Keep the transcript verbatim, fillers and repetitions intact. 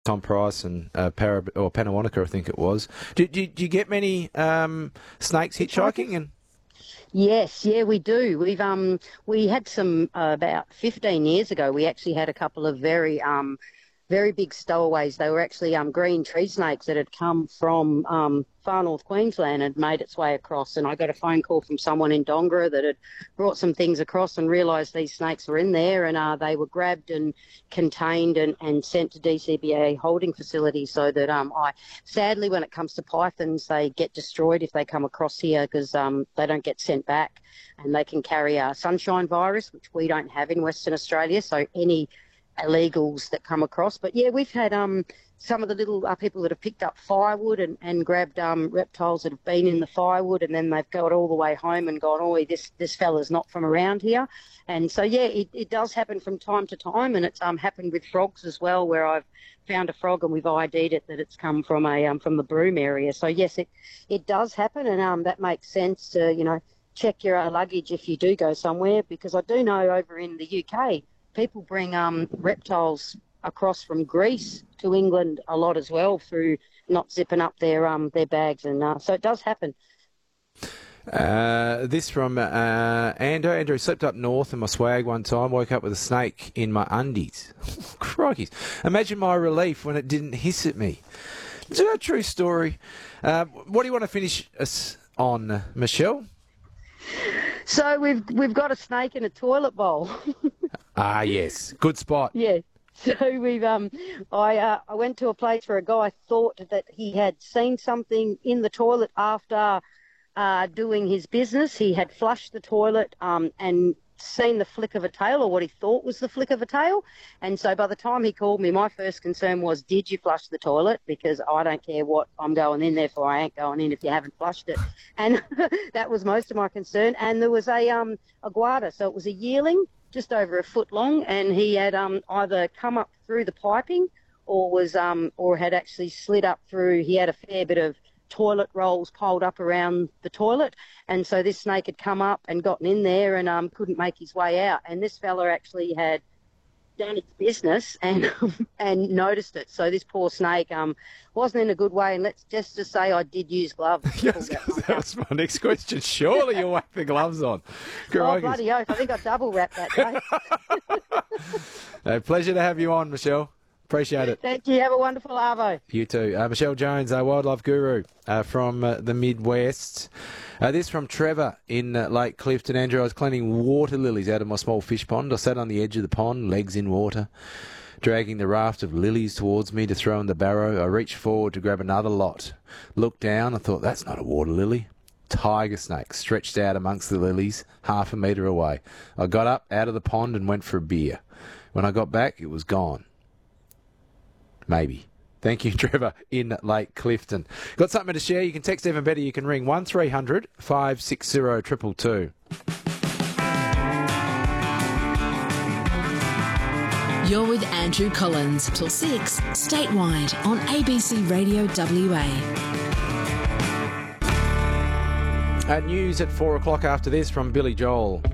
Tom Price and uh, Para, or Panawanaka, I think it was. Do, do, do you get many um, snakes hitchhiking? And Yes, yeah, we do. We've um we had some uh, about fifteen years ago. We actually had a couple of very um very big stowaways. They were actually um green tree snakes that had come from um far north Queensland and made its way across. And I got a phone call from someone in Dongara that had brought some things across and realised these snakes were in there, and uh, they were grabbed and contained and, and sent to D C B A holding facilities. So that um I sadly, when it comes to pythons, they get destroyed if they come across here because um they don't get sent back, and they can carry a sunshine virus, which we don't have in Western Australia. So any illegals that come across. But yeah, we've had um some of the little uh, people that have picked up firewood and, and grabbed um reptiles that have been in the firewood, and then they've got all the way home and gone, oh, this this fella's not from around here. And so yeah, it, it does happen from time to time, and it's um happened with frogs as well, where I've found a frog and we've I D'd it that it's come from a um from the Broome area. So yes, it it does happen, and um that makes sense to, you know, check your uh, luggage if you do go somewhere, because I do know over in the U K people bring um, reptiles across from Greece to England a lot as well through not zipping up their um their bags, and uh, so it does happen. Uh, this from uh, Andrew. Andrew slept up north in my swag one time, woke up with a snake in my undies. Crikey. Imagine my relief when it didn't hiss at me. Is that a true story? Uh, what do you want to finish us on, Michelle? So we've we've got a snake in a toilet bowl. Ah, yes. Good spot. Yeah. So we've um, I uh, I went to a place where a guy thought that he had seen something in the toilet after uh, doing his business. He had flushed the toilet um, and seen the flick of a tail, or what he thought was the flick of a tail. And so by the time he called me, my first concern was, did you flush the toilet? Because I don't care what I'm going in there for. I ain't going in if you haven't flushed it. And that was most of my concern. And there was a um a guarda, so it was a yearling, just over a foot long, and he had um either come up through the piping or was um or had actually slid up through. He had a fair bit of toilet rolls piled up around the toilet, and so this snake had come up and gotten in there and um couldn't make his way out, and this fella actually had done its business and and noticed it. So this poor snake um wasn't in a good way, and let's just to say I did use gloves. Yes, that was my next question. Surely you'll whack the gloves on. Oh, bloody oath, I think I double wrapped that day. No, pleasure to have you on, Michelle. Appreciate it. Thank you. Have a wonderful arvo. You too. Uh, Michelle Jones, our wildlife guru uh, from uh, the Midwest. Uh, this from Trevor in uh, Lake Clifton. Andrew, I was cleaning water lilies out of my small fish pond. I sat on the edge of the pond, legs in water, dragging the raft of lilies towards me to throw in the barrow. I reached forward to grab another lot. Looked down. I thought, that's not a water lily. Tiger snake stretched out amongst the lilies, half a metre away. I got up out of the pond and went for a beer. When I got back, it was gone. Maybe. Thank you, Trevor, in Lake Clifton. Got something to share? You can text even better. You can ring one three hundred five six zero two two two. You're with Andrew Collins till six, statewide on A B C Radio W A. Uh, news at four o'clock after this from Billy Joel.